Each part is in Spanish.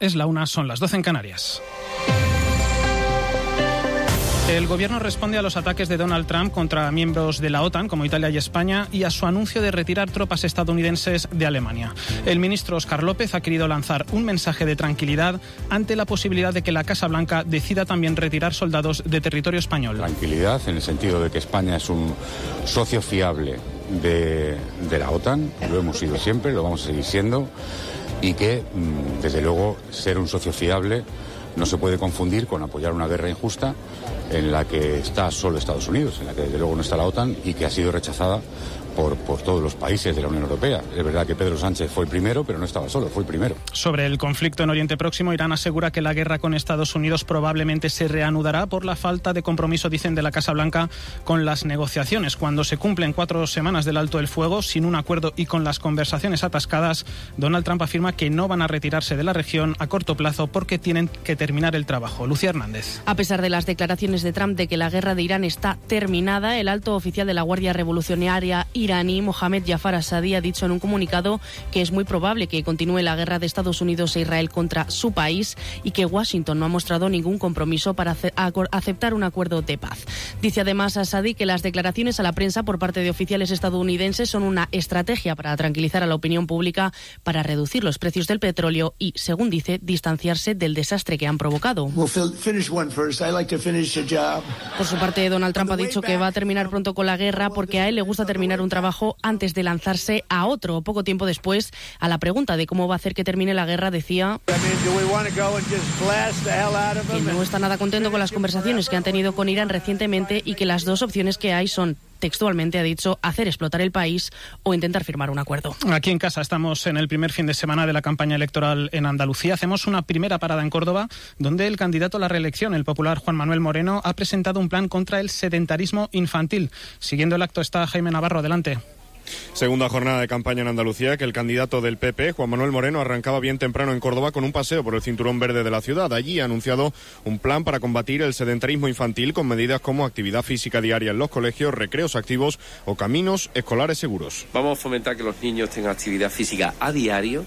Es la 1, son las 12 en Canarias. El gobierno responde a los ataques de Donald Trump contra miembros de la OTAN, como Italia y España, y a su anuncio de retirar tropas estadounidenses de Alemania. El ministro Óscar López ha querido lanzar un mensaje de tranquilidad ante la posibilidad de que la Casa Blanca decida también retirar soldados de territorio español. Tranquilidad en el sentido de que España es un socio fiable de la OTAN, lo hemos sido siempre, lo vamos a seguir siendo, y que, desde luego, ser un socio fiable no se puede confundir con apoyar una guerra injusta en la que está solo Estados Unidos, en la que desde luego no está la OTAN y que ha sido rechazada por todos los países de la Unión Europea. Es verdad que Pedro Sánchez fue el primero, pero no estaba solo, fue el primero. Sobre el conflicto en Oriente Próximo, Irán asegura que la guerra con Estados Unidos probablemente se reanudará por la falta de compromiso, dicen, de la Casa Blanca con las negociaciones. Cuando se cumplen 4 semanas del alto el fuego, sin un acuerdo y con las conversaciones atascadas, Donald Trump afirma que no van a retirarse de la región a corto plazo porque tienen que terminar el trabajo. Lucía Hernández. A pesar de las declaraciones de Trump de que la guerra de Irán está terminada, el alto oficial de la Guardia Revolucionaria iraní, Mohammad Jafar Assadi, ha dicho en un comunicado que es muy probable que continúe la guerra de Estados Unidos e Israel contra su país y que Washington no ha mostrado ningún compromiso para aceptar un acuerdo de paz. Dice además Assadi que las declaraciones a la prensa por parte de oficiales estadounidenses son una estrategia para tranquilizar a la opinión pública, para reducir los precios del petróleo y, según dice, distanciarse del desastre que han provocado. Por su parte, Donald Trump ha dicho que va a terminar pronto con la guerra porque a él le gusta terminar un trabajo antes de lanzarse a otro. Poco tiempo después, a la pregunta de cómo va a hacer que termine la guerra, decía que no está nada contento con las conversaciones que han tenido con Irán recientemente y que las dos opciones que hay son, textualmente ha dicho, hacer explotar el país o intentar firmar un acuerdo. Aquí en casa estamos en el primer fin de semana de la campaña electoral en Andalucía. Hacemos una primera parada en Córdoba, donde el candidato a la reelección, el popular Juan Manuel Moreno, ha presentado un plan contra el sedentarismo infantil. Siguiendo el acto está Jaime Navarro. Adelante. Segunda jornada de campaña en Andalucía, que el candidato del PP, Juan Manuel Moreno, arrancaba bien temprano en Córdoba con un paseo por el cinturón verde de la ciudad. Allí ha anunciado un plan para combatir el sedentarismo infantil con medidas como actividad física diaria en los colegios, recreos activos o caminos escolares seguros. Vamos a fomentar que los niños tengan actividad física a diario,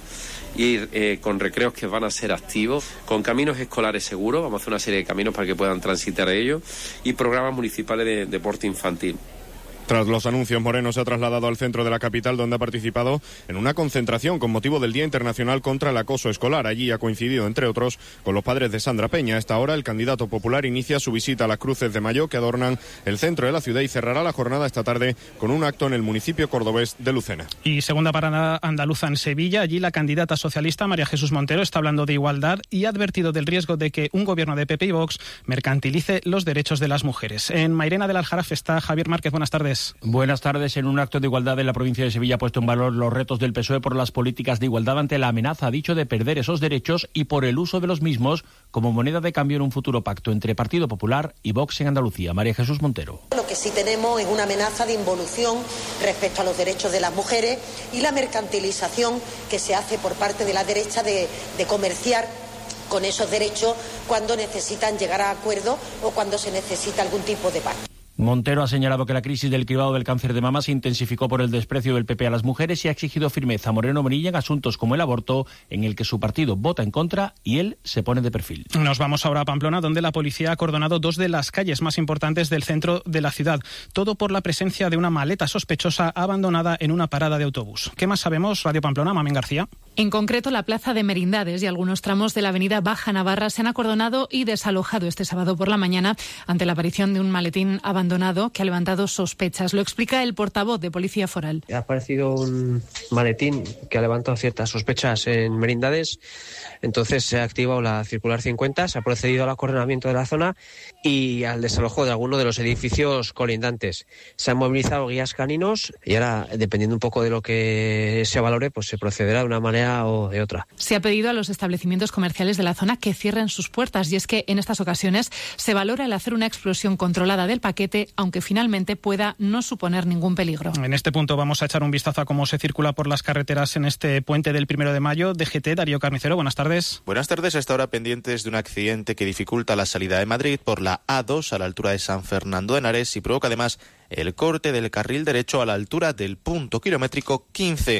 ir con recreos que van a ser activos, con caminos escolares seguros, vamos a hacer una serie de caminos para que puedan transitar ellos, y programas municipales de deporte infantil. Tras los anuncios, Moreno se ha trasladado al centro de la capital, donde ha participado en una concentración con motivo del Día Internacional contra el Acoso Escolar. Allí ha coincidido, entre otros, con los padres de Sandra Peña. A esta hora, el candidato popular inicia su visita a las cruces de mayo que adornan el centro de la ciudad y cerrará la jornada esta tarde con un acto en el municipio cordobés de Lucena. Y segunda parada andaluza en Sevilla. Allí la candidata socialista María Jesús Montero está hablando de igualdad y ha advertido del riesgo de que un gobierno de PP y Vox mercantilice los derechos de las mujeres. En Mairena del Aljarafe está Javier Márquez. Buenas tardes. Buenas tardes. En un acto de igualdad en la provincia de Sevilla ha puesto en valor los retos del PSOE por las políticas de igualdad ante la amenaza, ha dicho, de perder esos derechos y por el uso de los mismos como moneda de cambio en un futuro pacto entre Partido Popular y Vox en Andalucía. María Jesús Montero. Lo que sí tenemos es una amenaza de involución respecto a los derechos de las mujeres y la mercantilización que se hace por parte de la derecha de comerciar con esos derechos cuando necesitan llegar a acuerdos o cuando se necesita algún tipo de pacto. Montero ha señalado que la crisis del cribado del cáncer de mama se intensificó por el desprecio del PP a las mujeres y ha exigido firmeza a Moreno Bonilla en asuntos como el aborto, en el que su partido vota en contra y él se pone de perfil. Nos vamos ahora a Pamplona, donde la policía ha acordonado 2 de las calles más importantes del centro de la ciudad. Todo por la presencia de una maleta sospechosa abandonada en una parada de autobús. ¿Qué más sabemos? Radio Pamplona, Mamen García. En concreto, la plaza de Merindades y algunos tramos de la avenida Baja Navarra se han acordonado y desalojado este sábado por la mañana ante la aparición de un maletín abandonado que ha levantado sospechas. Lo explica el portavoz de Policía Foral. Ha aparecido un maletín que ha levantado ciertas sospechas en Merindades. Entonces se ha activado la circular 50, se ha procedido al acordonamiento de la zona y al desalojo de alguno de los edificios colindantes. Se han movilizado guías caninos y ahora, dependiendo un poco de lo que se valore, pues se procederá de una manera o de otra. Se ha pedido a los establecimientos comerciales de la zona que cierren sus puertas y es que en estas ocasiones se valora el hacer una explosión controlada del paquete, aunque finalmente pueda no suponer ningún peligro. En este punto vamos a echar un vistazo a cómo se circula por las carreteras en este puente del 1 de mayo. DGT, Darío Carnicero, buenas tardes. Buenas tardes. A esta hora pendientes de un accidente que dificulta la salida de Madrid por la A2 a la altura de San Fernando de Henares y provoca además el corte del carril derecho a la altura del punto kilométrico 15.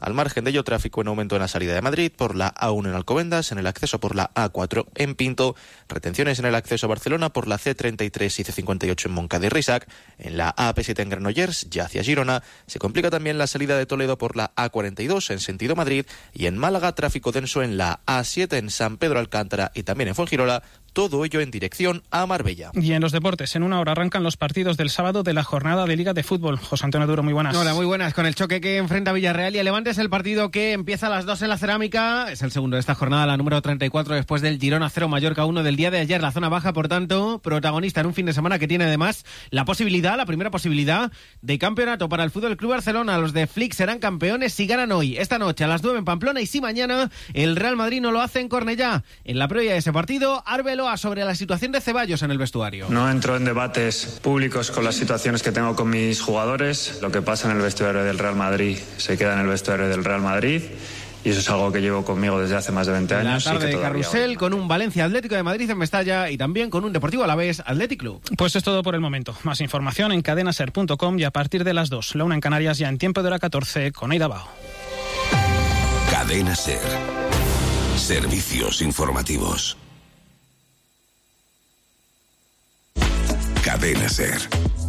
Al margen de ello, tráfico en aumento en la salida de Madrid por la A1 en Alcobendas, en el acceso por la A4 en Pinto, retenciones en el acceso a Barcelona por la C33 y C58 en Montcada y Risac, en la AP7 en Granollers, ya hacia Girona, se complica también la salida de Toledo por la A42 en sentido Madrid, y en Málaga tráfico denso en la A7 en San Pedro Alcántara y también en Fuengirola, todo ello en dirección a Marbella. Y en los deportes, en una hora arrancan los partidos del sábado de la jornada de Liga de Fútbol. José Antonio Duro, muy buenas. Hola, muy buenas. Con el choque que enfrenta Villarreal y el Levante, es el partido que empieza a las 2 en la Cerámica. Es el segundo de esta jornada, la número 34, después del Girona 0 Mallorca 1 del día de ayer. La zona baja, por tanto, protagonista en un fin de semana que tiene además la primera posibilidad de campeonato para el Fútbol Club Barcelona. Los de Flick serán campeones si ganan hoy, esta noche a las 9 en Pamplona, y si mañana el Real Madrid no lo hace en Cornellá. En la previa de ese partido, Arbeloa sobre la situación de Ceballos en el vestuario. No entro en debates públicos con las situaciones que tengo con mis jugadores. Lo que pasa en el vestuario del Real Madrid se queda en el vestuario del Real Madrid, y eso es algo que llevo conmigo desde hace más de 20 años. La tarde de carrusel con un Valencia Atlético de Madrid en Mestalla y también con un Deportivo Alavés Athletic Club. Pues es todo por el momento. Más información en cadenaser.com y a partir de las 2. La 1 en Canarias, ya en tiempo de hora 14 con Aida Bao. Cadena Ser. Servicios informativos. Cadena Ser.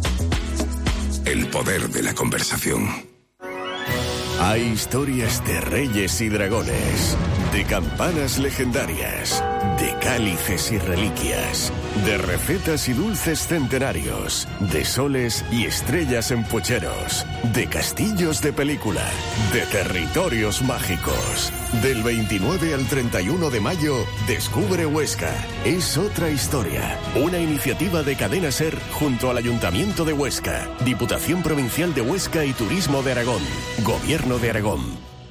El poder de la conversación. Hay historias de reyes y dragones, de campanas legendarias, de cálices y reliquias, de recetas y dulces centenarios, de soles y estrellas en pucheros, de castillos de película, de territorios mágicos. Del 29 al 31 de mayo, Descubre Huesca. Es otra historia. Una iniciativa de Cadena Ser junto al Ayuntamiento de Huesca, Diputación Provincial de Huesca y Turismo de Aragón, Gobierno de Aragón.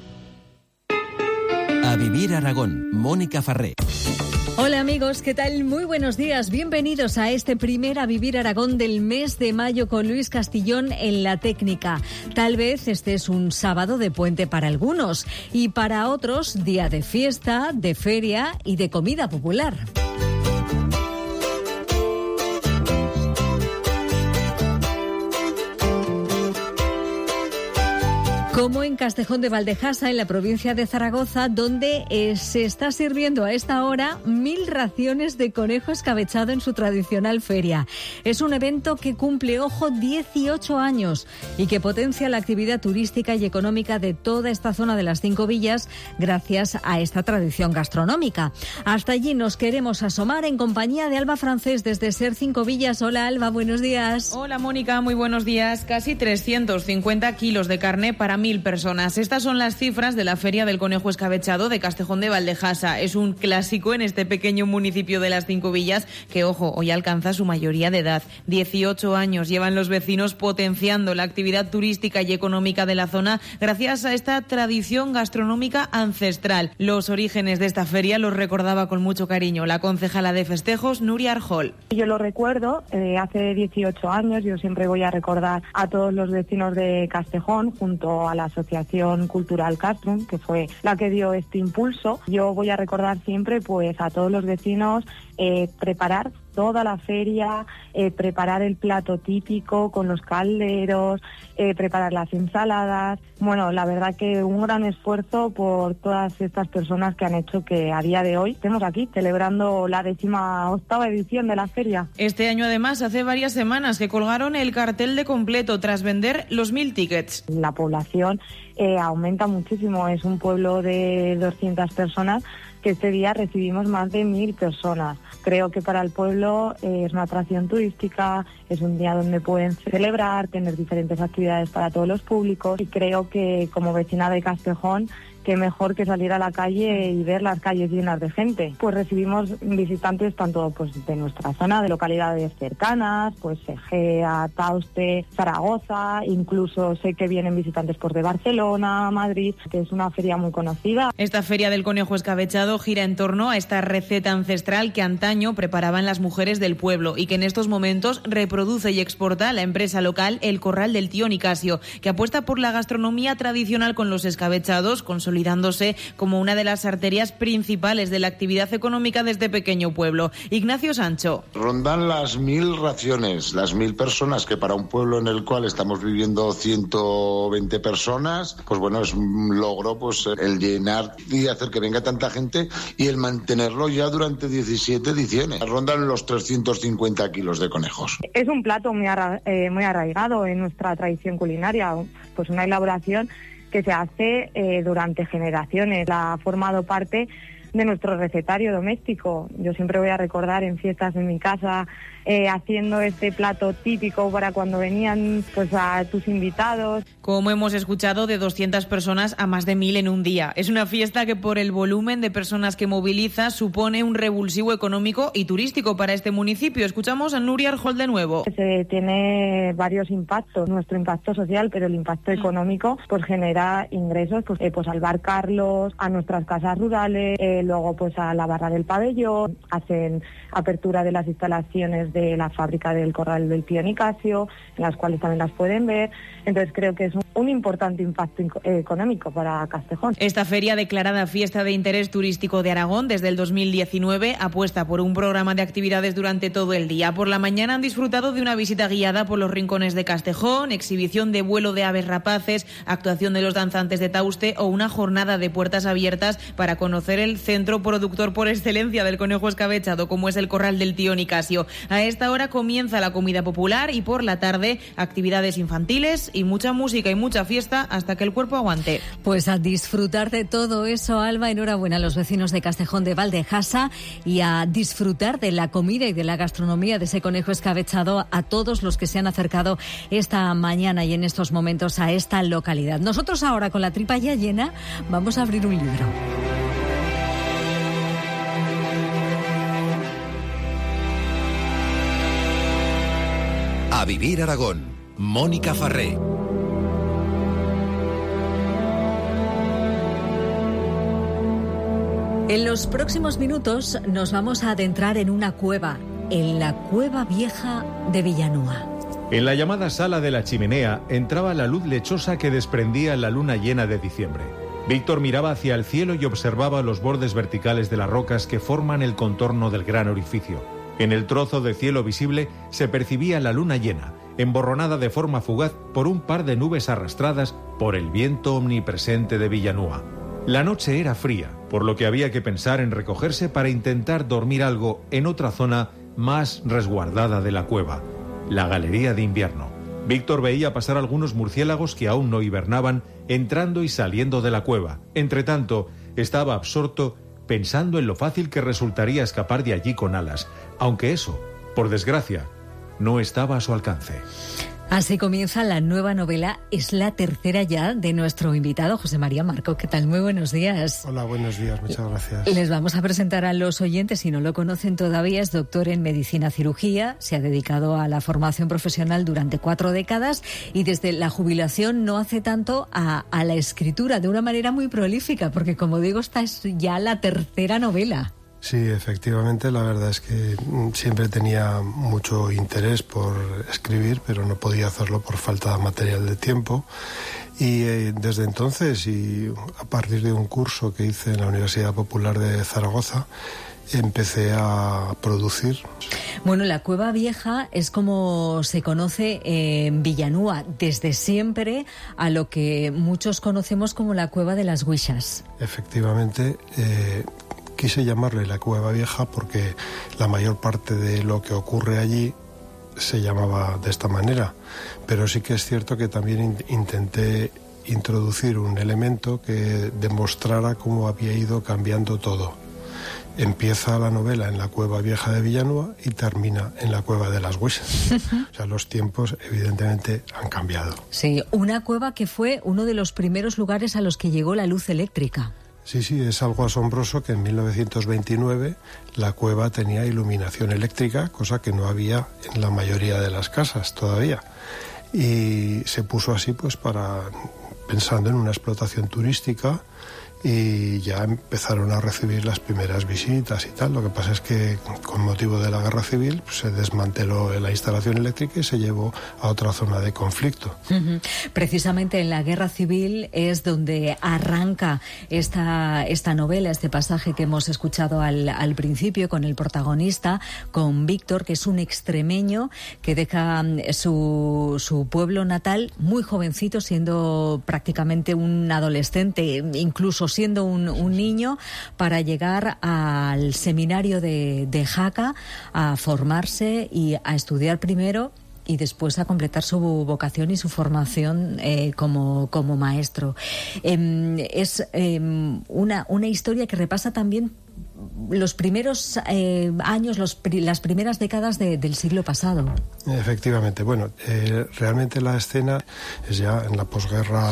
A Vivir Aragón, Mónica Farré. Hola amigos, ¿qué tal? Muy buenos días. Bienvenidos a este primer A Vivir Aragón del mes de mayo con Luis Castillón en la técnica. Tal vez este es un sábado de puente para algunos y para otros día de fiesta, de feria y de comida popular. Como en Castejón de Valdejasa, en la provincia de Zaragoza, donde se está sirviendo a esta hora 1000 raciones de conejo escabechado en su tradicional feria. Es un evento que cumple, ojo, 18 años y que potencia la actividad turística y económica de toda esta zona de las 5 villas gracias a esta tradición gastronómica. Hasta allí nos queremos asomar en compañía de Alba Francés desde Ser 5 Villas. Hola Alba, buenos días. Hola Mónica, muy buenos días. Casi 350 kilos de carne para 1000 personas. Estas son las cifras de la Feria del Conejo Escabechado de Castejón de Valdejasa. Es un clásico en este pequeño municipio de las 5 villas que, ojo, hoy alcanza su mayoría de edad. 18 años llevan los vecinos potenciando la actividad turística y económica de la zona gracias a esta tradición gastronómica ancestral. Los orígenes de esta feria los recordaba con mucho cariño la concejala de festejos, Nuria Arjol. Yo lo recuerdo, hace 18 años, yo siempre voy a recordar a todos los vecinos de Castejón junto a la Asociación Cultural Castrum, que fue la que dio este impulso. Yo voy a recordar siempre pues a todos los vecinos preparar toda la feria, preparar el plato típico con los calderos, preparar las ensaladas. Bueno, la verdad que un gran esfuerzo por todas estas personas que han hecho que a día de hoy estemos aquí celebrando la 18ª edición de la feria. Este año además hace varias semanas que colgaron el cartel de completo tras vender los 1000 tickets. La población aumenta muchísimo, es un pueblo de 200 personas que este día recibimos más de 1000 personas. Creo que para el pueblo es una atracción turística, es un día donde pueden celebrar, tener diferentes actividades para todos los públicos y creo que como vecina de Castejón, qué mejor que salir a la calle y ver las calles llenas de gente. Pues recibimos visitantes tanto pues de nuestra zona, de localidades cercanas, pues Egea, Tauste, Zaragoza, incluso sé que vienen visitantes por de Barcelona, Madrid, que es una feria muy conocida. Esta feria del conejo escabechado gira en torno a esta receta ancestral que antaño preparaban las mujeres del pueblo y que en estos momentos reproduce y exporta la empresa local El Corral del Tío Nicasio, que apuesta por la gastronomía tradicional con los escabechados, consolidando consolidándose como una de las arterias principales de la actividad económica de este pequeño pueblo. Ignacio Sancho. Rondan las 1.000 raciones, las 1.000 personas, que para un pueblo en el cual estamos viviendo 120 personas, pues bueno, es un logro pues el llenar y hacer que venga tanta gente y el mantenerlo ya durante 17 ediciones. Rondan los 350 kilos de conejos. Es un plato muy arraigado en nuestra tradición culinaria, pues una elaboración que se hace durante generaciones. Ha formado parte de nuestro recetario doméstico. Yo siempre voy a recordar en fiestas en mi casa haciendo este plato típico para cuando venían pues a tus invitados. Como hemos escuchado, de 200 personas a más de 1.000 en un día. Es una fiesta que por el volumen de personas que moviliza supone un revulsivo económico y turístico para este municipio. Escuchamos a Nuria Arjol de nuevo. Se tiene varios impactos, nuestro impacto social, pero el impacto económico pues genera ingresos pues al Bar Carlos, a nuestras casas rurales, luego pues a la Barra del Pabellón, hacen apertura de las instalaciones de la fábrica del Corral del Tío Nicasio, en las cuales también las pueden ver. Entonces creo que es un importante impacto económico para Castejón. Esta feria, declarada Fiesta de Interés Turístico de Aragón desde el 2019, apuesta por un programa de actividades durante todo el día. Por la mañana han disfrutado de una visita guiada por los rincones de Castejón, exhibición de vuelo de aves rapaces, actuación de los danzantes de Tauste o una jornada de puertas abiertas para conocer el centro productor por excelencia del conejo escabechado, como es el Corral del Tío Nicasio. A esta hora comienza la comida popular y por la tarde actividades infantiles y mucha música y mucha fiesta hasta que el cuerpo aguante. Pues a disfrutar de todo eso, Alba. Enhorabuena a los vecinos de Castejón de Valdejasa y a disfrutar de la comida y de la gastronomía de ese conejo escabechado a todos los que se han acercado esta mañana y en estos momentos a esta localidad. Nosotros ahora, con la tripa ya llena, vamos a abrir un libro. A Vivir Aragón, Mónica Farré. En los próximos minutos nos vamos a adentrar en una cueva, en la Cueva Vieja de Villanúa. En la llamada Sala de la Chimenea entraba la luz lechosa que desprendía la luna llena de diciembre. Víctor miraba hacia el cielo y observaba los bordes verticales de las rocas que forman el contorno del gran orificio. En el trozo de cielo visible se percibía la luna llena, emborronada de forma fugaz por un par de nubes arrastradas por el viento omnipresente de Villanúa. La noche era fría, por lo que había que pensar en recogerse para intentar dormir algo en otra zona más resguardada de la cueva, la galería de invierno. Víctor veía pasar algunos murciélagos que aún no hibernaban, entrando y saliendo de la cueva. Entretanto, estaba absorto pensando en lo fácil que resultaría escapar de allí con alas, aunque eso, por desgracia, no estaba a su alcance. Así comienza la nueva novela, es la tercera ya de nuestro invitado, José María Marco. ¿Qué tal? Muy buenos días. Hola, buenos días, muchas gracias. Les vamos a presentar a los oyentes, si no lo conocen todavía, es doctor en Medicina Cirugía, se ha dedicado a la formación profesional durante 4 décadas y desde la jubilación no hace tanto a la escritura, de una manera muy prolífica, porque como digo, esta es ya la tercera novela. Sí, efectivamente, la verdad es que siempre tenía mucho interés por escribir, pero no podía hacerlo por falta de material de tiempo. Y desde entonces, y a partir de un curso que hice en la Universidad Popular de Zaragoza, empecé a producir. Bueno, la Cueva Vieja es como se conoce en Villanúa desde siempre, a lo que muchos conocemos como la Cueva de las Huixas. Efectivamente, quise llamarle la Cueva Vieja porque la mayor parte de lo que ocurre allí se llamaba de esta manera, pero sí que es cierto que también intenté introducir un elemento que demostrara cómo había ido cambiando todo. Empieza la novela en la Cueva Vieja de Villanúa y termina en la Cueva de las Huixas. O sea, los tiempos evidentemente han cambiado. Sí, una cueva que fue uno de los primeros lugares a los que llegó la luz eléctrica. Sí, es algo asombroso que en 1929 la cueva tenía iluminación eléctrica, cosa que no había en la mayoría de las casas todavía. Y se puso así pues pensando en una explotación turística y ya empezaron a recibir las primeras visitas y tal. Lo que pasa es que con motivo de la guerra civil pues, se desmanteló la instalación eléctrica y se llevó a otra zona de conflicto. Precisamente en la guerra civil es donde arranca esta novela, este pasaje que hemos escuchado al principio con el protagonista, con Víctor, que es un extremeño que deja su pueblo natal muy jovencito, siendo prácticamente un adolescente, incluso siendo un niño, para llegar al seminario de Jaca a formarse y a estudiar primero y después a completar su vocación y su formación como maestro. Es una historia que repasa también los primeros años, las primeras décadas del siglo pasado. Efectivamente. Bueno, realmente la escena es ya en la posguerra,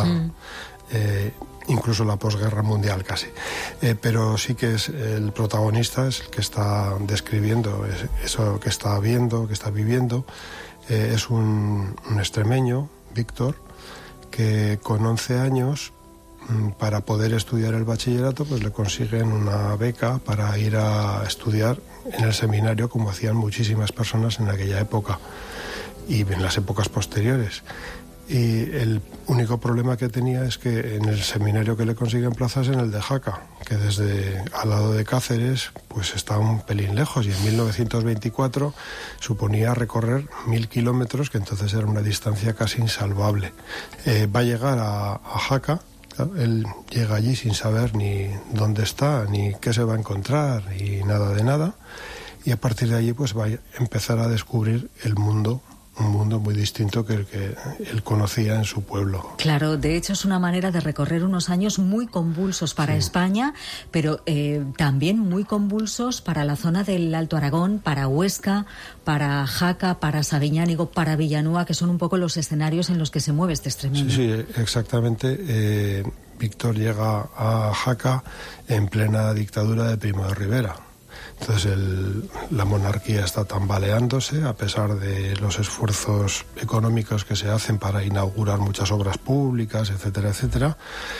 incluso la posguerra mundial casi. Pero sí que es el protagonista, es el que está describiendo eso que está viendo, que está viviendo. Es un extremeño, Víctor, que con 11 años, para poder estudiar el bachillerato, pues le consiguen una beca para ir a estudiar en el seminario, como hacían muchísimas personas en aquella época y en las épocas posteriores. Y el único problema que tenía es que en el seminario que le consiguen plazas en el de Jaca, que desde al lado de Cáceres pues está un pelín lejos, y en 1924 suponía recorrer 1000 kilómetros, que entonces era una distancia casi insalvable. Va a llegar a Jaca. Él llega allí sin saber ni dónde está, ni qué se va a encontrar, y nada de nada, y a partir de allí pues va a empezar a descubrir el mundo, un mundo muy distinto que el que él conocía en su pueblo. Claro, de hecho es una manera de recorrer unos años muy convulsos para España, pero también muy convulsos para la zona del Alto Aragón, para Huesca, para Jaca, para Sabiñánigo, para Villanueva, que son un poco los escenarios en los que se mueve este extremeño. Sí, exactamente. Víctor llega a Jaca en plena dictadura de Primo de Rivera. Entonces la monarquía está tambaleándose a pesar de los esfuerzos económicos que se hacen para inaugurar muchas obras públicas, etcétera, etcétera.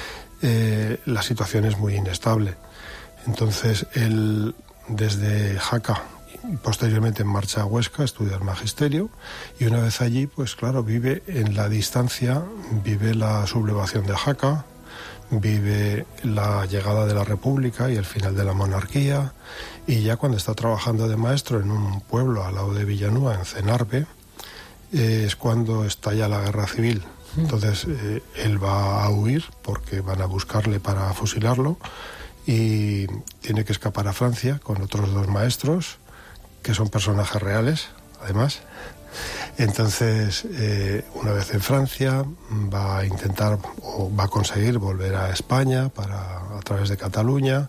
La situación es muy inestable. Entonces él desde Jaca y posteriormente marcha a Huesca a estudiar magisterio, y una vez allí pues claro, vive en la distancia, vive la sublevación de Jaca, vive la llegada de la República y el final de la monarquía, y ya cuando está trabajando de maestro en un pueblo al lado de Villanueva, en Cenarbe, es cuando estalla la guerra civil. Entonces él va a huir porque van a buscarle para fusilarlo, y tiene que escapar a Francia con otros 2 maestros que son personajes reales, además. Entonces, una vez en Francia, va a intentar o va a conseguir volver a España a través de Cataluña,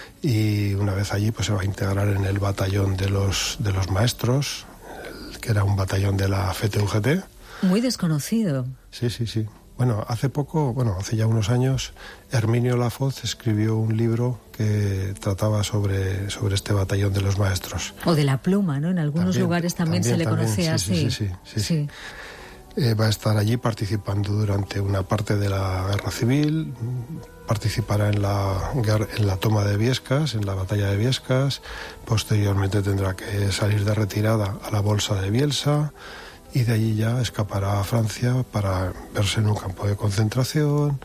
y una vez allí pues se va a integrar en el batallón de los maestros, que era un batallón de la FTUGT. Muy desconocido. Sí. Bueno, hace ya unos años, Herminio Lafoz escribió un libro que trataba sobre este batallón de los maestros. O de la pluma, ¿no? En algunos lugares también se le conocía así. Sí. Va a estar allí participando durante una parte de la guerra civil, participará en la toma de Biescas, en la batalla de Biescas, posteriormente tendrá que salir de retirada a la Bolsa de Bielsa, y de allí ya escapará a Francia para verse en un campo de concentración,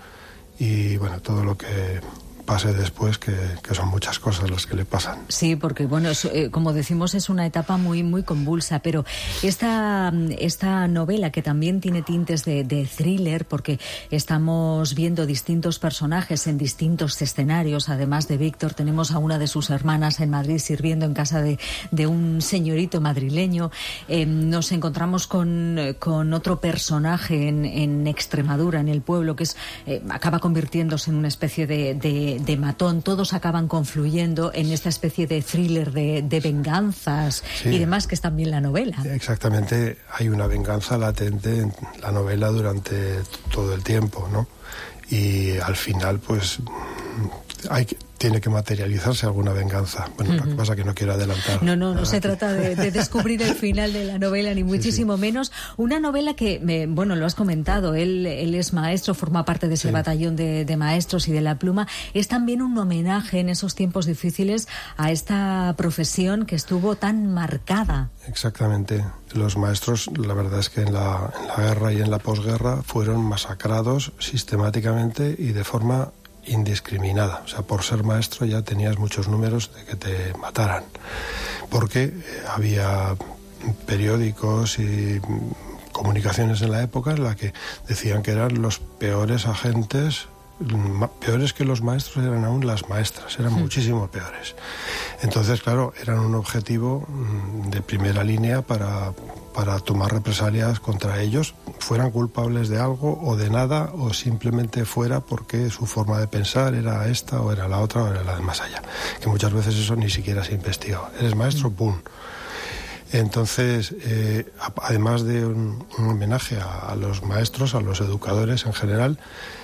y bueno, todo lo que pase después, que son muchas cosas las que le pasan. Sí, porque bueno, como decimos, es una etapa muy, muy convulsa, pero esta novela, que también tiene tintes de thriller, porque estamos viendo distintos personajes en distintos escenarios. Además de Víctor, tenemos a una de sus hermanas en Madrid sirviendo en casa de un señorito madrileño. Nos encontramos con otro personaje en Extremadura, en el pueblo, que acaba convirtiéndose en una especie de matón. Todos acaban confluyendo en esta especie de thriller de venganzas y demás, que es también la novela. Exactamente, hay una venganza latente en la novela durante todo el tiempo, ¿no? Y al final, pues, tiene que materializarse alguna venganza. Bueno, lo que pasa es que no quiero adelantar. No se trata de descubrir el final de la novela, ni muchísimo menos. Una novela que, lo has comentado, él es maestro, forma parte de ese batallón de maestros y de La Pluma. Es también un homenaje en esos tiempos difíciles a esta profesión que estuvo tan marcada. Exactamente. Los maestros, la verdad es que en la guerra y en la posguerra fueron masacrados sistemáticamente y de forma indiscriminada. O sea, por ser maestro ya tenías muchos números de que te mataran, porque había periódicos y comunicaciones en la época en la que decían que eran los peores agentes. Peores que los maestros eran aún las maestras, eran muchísimo peores. Entonces, claro, eran un objetivo de primera línea para tomar represalias contra ellos, fueran culpables de algo o de nada, o simplemente fuera porque su forma de pensar era esta o era la otra o era la de más allá. Que muchas veces eso ni siquiera se investigaba. Eres maestro, ¡pum! Entonces, además de un homenaje a los maestros, a los educadores en general,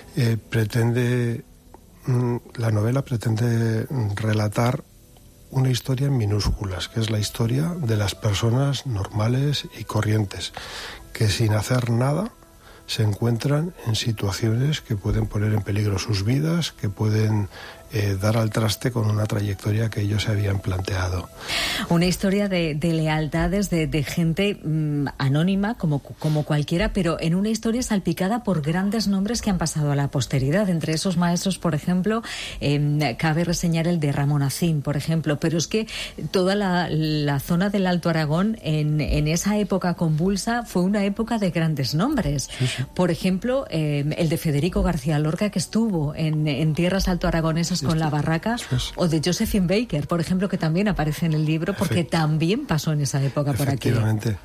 la novela pretende relatar una historia en minúsculas, que es la historia de las personas normales y corrientes, que sin hacer nada se encuentran en situaciones que pueden poner en peligro sus vidas, que pueden dar al traste con una trayectoria que ellos se habían planteado. Una historia de lealtades de gente anónima, como cualquiera, pero en una historia salpicada por grandes nombres que han pasado a la posteridad. Entre esos maestros, por ejemplo, cabe reseñar el de Ramón Acín, por ejemplo, pero es que toda la zona del Alto Aragón en esa época convulsa fue una época de grandes nombres. Sí. Por ejemplo, el de Federico García Lorca, que estuvo en tierras altoaragonesas con La Barraca, o de Josephine Baker, por ejemplo, que también aparece en el libro, porque también pasó en esa época por aquí. Efectivamente.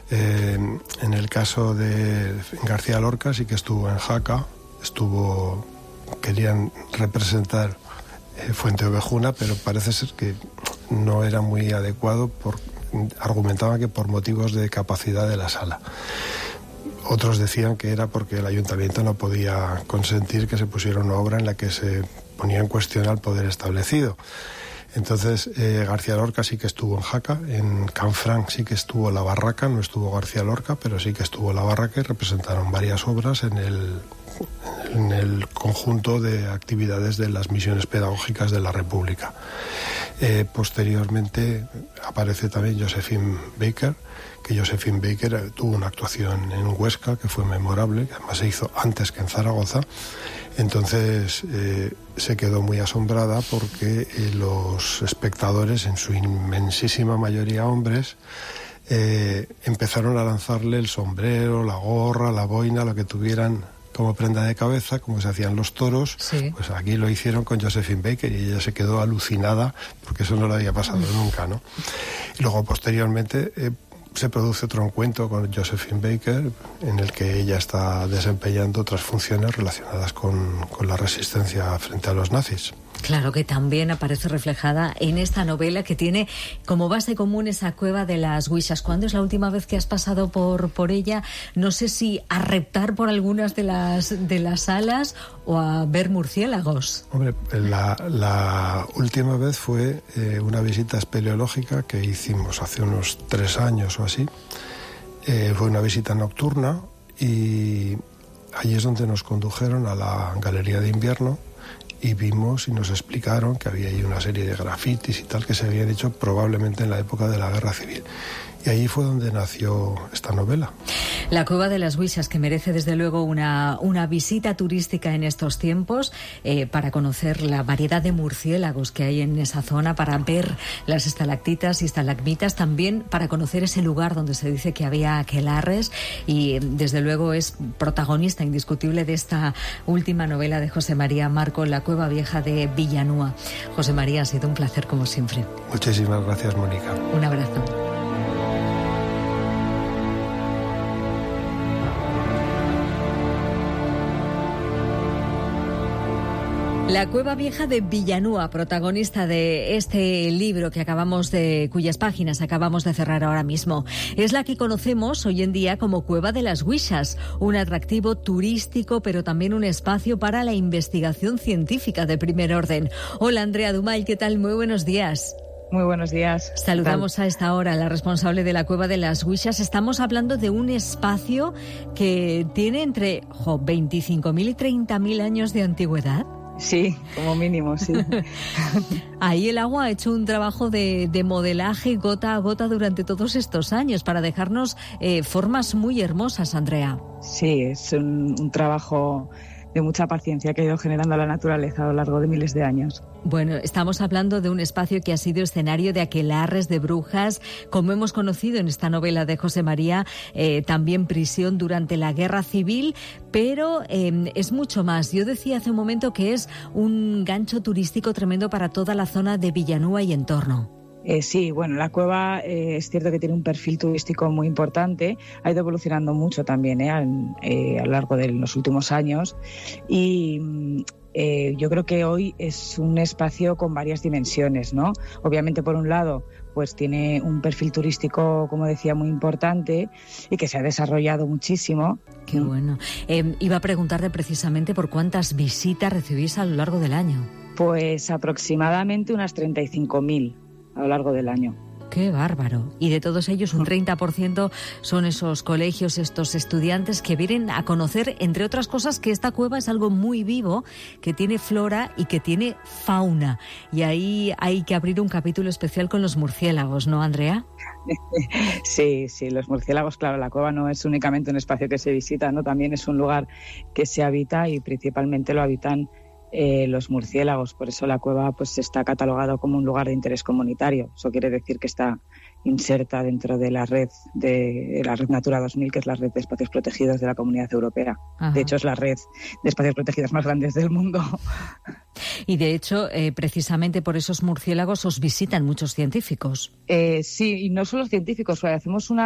En el caso de García Lorca sí que estuvo en Jaca, querían representar Fuente Ovejuna, pero parece ser que no era muy adecuado, argumentaban que por motivos de capacidad de la sala. Otros decían que era porque el ayuntamiento no podía consentir que se pusiera una obra en la que se ponía en cuestión al poder establecido. Entonces, García Lorca sí que estuvo en Jaca, en Canfranc sí que estuvo La Barraca, no estuvo García Lorca, pero sí que estuvo La Barraca y representaron varias obras en el conjunto de actividades de las misiones pedagógicas de la República. Posteriormente aparece también Josephine Baker, que Josephine Baker tuvo una actuación en Huesca que fue memorable, que además se hizo antes que en Zaragoza. Entonces se quedó muy asombrada porque los espectadores, en su inmensísima mayoría hombres, empezaron a lanzarle el sombrero, la gorra, la boina, lo que tuvieran como prenda de cabeza, como se hacían los toros. Sí. Pues aquí lo hicieron con Josephine Baker y ella se quedó alucinada porque eso no le había pasado nunca, ¿no? Y luego posteriormente se produce otro encuentro con Josephine Baker en el que ella está desempeñando otras funciones relacionadas con la resistencia frente a los nazis. Claro, que también aparece reflejada en esta novela que tiene como base común esa cueva de las Huixas. ¿Cuándo es la última vez que has pasado por ella? No sé si a reptar por algunas de las salas o a ver murciélagos. Hombre, la última vez fue una visita espeleológica que hicimos hace unos 3 años o así. Fue una visita nocturna y allí es donde nos condujeron a la Galería de Invierno y vimos y nos explicaron que había ahí una serie de grafitis y tal que se habían hecho probablemente en la época de la Guerra Civil. Y ahí fue donde nació esta novela. La Cueva de las Huixas, que merece desde luego una visita turística en estos tiempos, para conocer la variedad de murciélagos que hay en esa zona, para ver las estalactitas y estalagmitas, también para conocer ese lugar donde se dice que había aquelarres, y desde luego es protagonista indiscutible de esta última novela de José María Marco, La Cueva Vieja de Villanúa. José María, ha sido un placer como siempre. Muchísimas gracias, Mónica. Un abrazo. La Cueva Vieja de Villanúa, protagonista de este libro cuyas páginas acabamos de cerrar ahora mismo. Es la que conocemos hoy en día como Cueva de las Huixas, un atractivo turístico, pero también un espacio para la investigación científica de primer orden. Hola, Andrea Dumay, ¿qué tal? Muy buenos días. Muy buenos días. Saludamos a esta hora a la responsable de la Cueva de las Huixas. Estamos hablando de un espacio que tiene entre 25.000 y 30.000 años de antigüedad. Sí, como mínimo, sí. Ahí el agua ha hecho un trabajo de modelaje gota a gota durante todos estos años para dejarnos formas muy hermosas, Andrea. Sí, es un trabajo de mucha paciencia que ha ido generando la naturaleza a lo largo de miles de años. Bueno, estamos hablando de un espacio que ha sido escenario de aquelarres, de brujas, como hemos conocido en esta novela de José María, también prisión durante la Guerra Civil, pero es mucho más. Yo decía hace un momento que es un gancho turístico tremendo para toda la zona de Villanúa y entorno. Sí, bueno, la cueva es cierto que tiene un perfil turístico muy importante, ha ido evolucionando mucho también a lo largo de los últimos años y yo creo que hoy es un espacio con varias dimensiones, ¿no? Obviamente, por un lado, pues tiene un perfil turístico, como decía, muy importante y que se ha desarrollado muchísimo. Qué bueno. Iba a preguntarte precisamente por cuántas visitas recibís a lo largo del año. Pues aproximadamente unas 35.000. A lo largo del año. ¡Qué bárbaro! Y de todos ellos un 30% son esos colegios, estos estudiantes que vienen a conocer, entre otras cosas, que esta cueva es algo muy vivo, que tiene flora y que tiene fauna. Y ahí hay que abrir un capítulo especial con los murciélagos, ¿no, Andrea? Sí, los murciélagos, claro, la cueva no es únicamente un espacio que se visita, ¿no? También es un lugar que se habita y principalmente lo habitan los murciélagos. Por eso la cueva pues está catalogado como un lugar de interés comunitario. Eso quiere decir que está inserta dentro de la red Natura 2000, que es la red de espacios protegidos de la Comunidad Europea. Ajá. De hecho, es la red de espacios protegidos más grande del mundo. Y de hecho, precisamente por esos murciélagos os visitan muchos científicos. Sí, y no solo científicos. Hacemos una